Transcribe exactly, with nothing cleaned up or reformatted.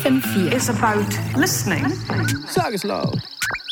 fünf vier. It's about listening. Sag es laut.